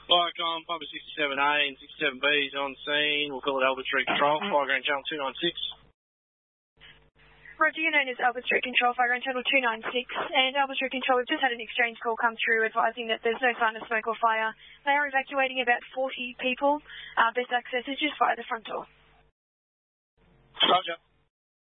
Viacom, Papa 67A and 67B is on scene. We'll call it Albert Street Control, Fire Ground Channel 296. Roger, you're known as Albert Street Control, Fire Ground Channel 296. And Albert Street Control, we've just had an exchange call come through advising that there's no sign of smoke or fire. They are evacuating about 40 people. Best access is just via the front door. Roger.